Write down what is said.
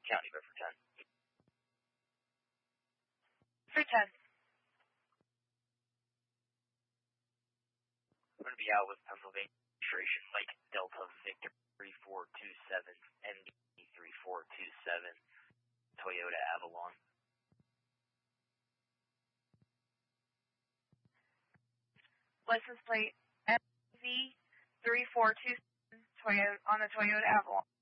County Bedford 10. 310. I'm going to be out with Pennsylvania registration, Mike Delta Victor 3427, ND 3427, Toyota Avalon. License plate MV 3427 on the Toyota Avalon.